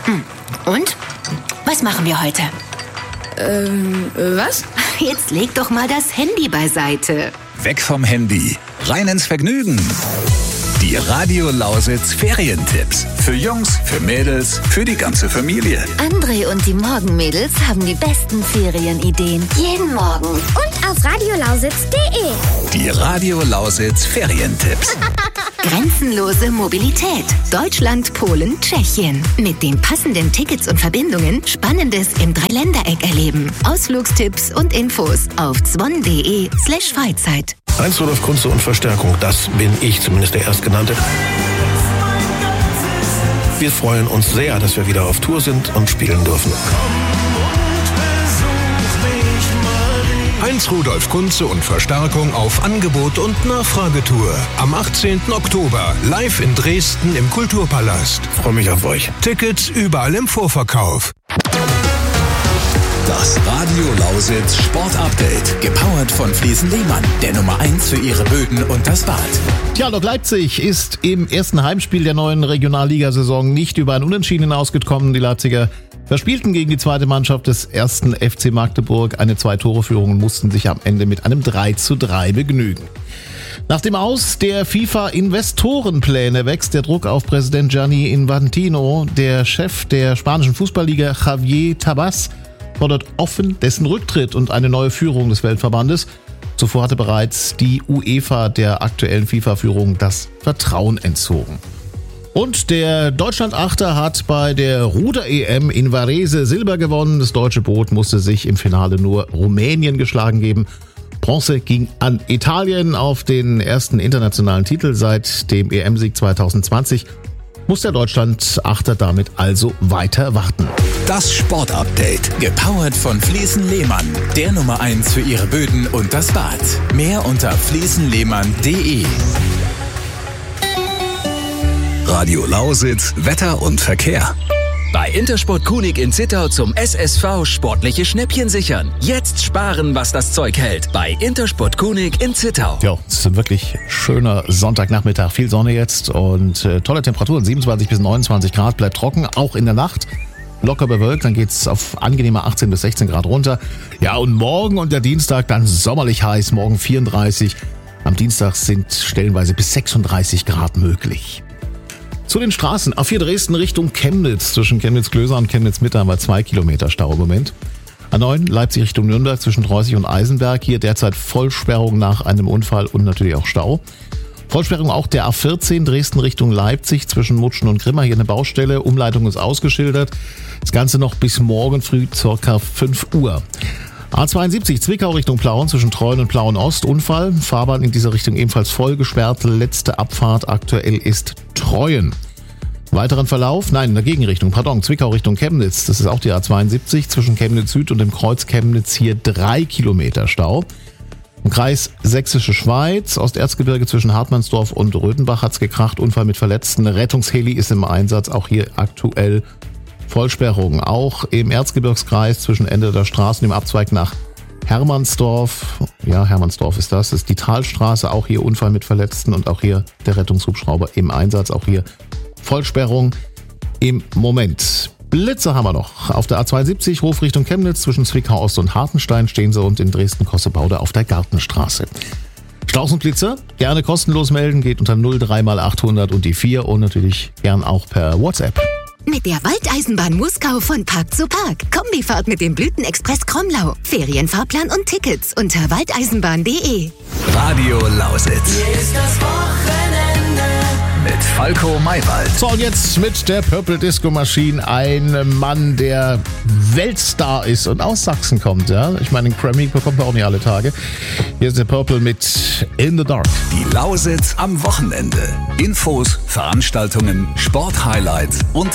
Und? Was machen wir heute? Was? Jetzt leg doch mal das Handy beiseite. Weg vom Handy, rein ins Vergnügen. Die Radio Lausitz Ferientipps. Für Jungs, für Mädels, für die ganze Familie. André und die Morgenmädels haben die besten Ferienideen. Jeden Morgen. Und auf radiolausitz.de. Die Radio Lausitz Ferientipps. Grenzenlose Mobilität. Deutschland, Polen, Tschechien. Mit den passenden Tickets und Verbindungen Spannendes im Dreiländereck erleben. Ausflugstipps und Infos auf zwon.de/Freizeit. Heinz Rudolf Kunze und Verstärkung, das bin ich, zumindest der Erstgenannte. Wir freuen uns sehr, dass wir wieder auf Tour sind und spielen dürfen. Heinz Rudolf Kunze und Verstärkung auf Angebot und Nachfragetour. Am 18. Oktober live in Dresden im Kulturpalast. Ich freue mich auf euch. Tickets überall im Vorverkauf. Das Radio Lausitz Sport Update. Gepowert von Fliesen Lehmann, der Nummer 1 für ihre Böden und das Bad. Tja, Lok Leipzig ist im ersten Heimspiel der neuen Regionalligasaison nicht über ein Unentschieden hinausgekommen. Die Leipziger verspielten gegen die zweite Mannschaft des ersten FC Magdeburg eine 2-Tore-Führung und mussten sich am Ende mit einem 3:3 begnügen. Nach dem Aus der FIFA-Investorenpläne wächst der Druck auf Präsident Gianni Infantino. Der Chef der spanischen Fußballliga, Javier Tebas, fordert offen dessen Rücktritt und eine neue Führung des Weltverbandes. Zuvor hatte bereits die UEFA der aktuellen FIFA-Führung das Vertrauen entzogen. Und der Deutschland-Achter hat bei der Ruder-EM in Varese Silber gewonnen. Das deutsche Boot musste sich im Finale nur Rumänien geschlagen geben. Bronze ging an Italien. Auf den ersten internationalen Titel seit dem EM-Sieg 2020 muss der Deutschland-Achter damit also weiter warten. Das Sport-Update. Gepowert von Fliesen Lehmann, der Nummer 1 für ihre Böden und das Bad. Mehr unter fliesenlehmann.de. Radio Lausitz, Wetter und Verkehr. Bei Intersport Kunig in Zittau zum SSV sportliche Schnäppchen sichern. Jetzt sparen, was das Zeug hält. Bei Intersport Kunig in Zittau. Ja, es ist ein wirklich schöner Sonntagnachmittag. Viel Sonne jetzt und tolle Temperaturen. 27 bis 29 Grad, bleibt trocken, auch in der Nacht. Locker bewölkt, dann geht's auf angenehme 18 bis 16 Grad runter. Ja, und morgen und der Dienstag dann sommerlich heiß. Morgen 34. Am Dienstag sind stellenweise bis 36 Grad möglich. Zu den Straßen. A4 Dresden Richtung Chemnitz. Zwischen Chemnitz-Klöser und Chemnitz-Mitte haben wir 2 Kilometer Stau im Moment. A9 Leipzig Richtung Nürnberg zwischen Treusig und Eisenberg. Hier derzeit Vollsperrung nach einem Unfall und natürlich auch Stau. Vollsperrung auch der A14 Dresden Richtung Leipzig zwischen Mutschen und Grimma. Hier eine Baustelle. Umleitung ist ausgeschildert. Das Ganze noch bis morgen früh ca. 5 Uhr. A72 Zwickau Richtung Plauen zwischen Treuen und Plauen Ost. Unfall. Fahrbahn in dieser Richtung ebenfalls voll gesperrt. Letzte Abfahrt aktuell ist Treuen. Weiteren Verlauf, in der Gegenrichtung, Zwickau Richtung Chemnitz. Das ist auch die A72 zwischen Chemnitz Süd und dem Kreuz Chemnitz. Hier 3 Kilometer Stau. Im Kreis Sächsische Schweiz, Osterzgebirge zwischen Hartmannsdorf und Röthenbach hat's gekracht. Unfall mit Verletzten. Rettungsheli ist im Einsatz. Auch hier aktuell Vollsperrung. Auch im Erzgebirgskreis zwischen Ende der Straße und dem Abzweig nach Hermannsdorf. Ja, Hermannsdorf ist das. Das ist die Talstraße. Auch hier Unfall mit Verletzten und auch hier der Rettungshubschrauber im Einsatz. Auch hier Vollsperrung im Moment. Blitze haben wir noch. Auf der A72 Hof Richtung Chemnitz zwischen Zwickau Ost und Hartenstein stehen sie und in Dresden-Kossebaude auf der Gartenstraße. Staus und Blitze gerne kostenlos melden, geht unter 03 mal 800 und die 4 und natürlich gern auch per WhatsApp. Mit der Waldeisenbahn Muskau von Park zu Park. Kombifahrt mit dem Blütenexpress Kromlau. Ferienfahrplan und Tickets unter waldeisenbahn.de. Radio Lausitz. Hier ist das Wochenende mit Falco Maywald. So, und jetzt mit der Purple Disco Machine ein Mann, der Weltstar ist und aus Sachsen kommt. Ja? Ich meine, den Grammy bekommt man auch nicht alle Tage. Hier ist der Purple mit In the Dark. Die Lausitz am Wochenende. Infos, Veranstaltungen, Sporthighlights und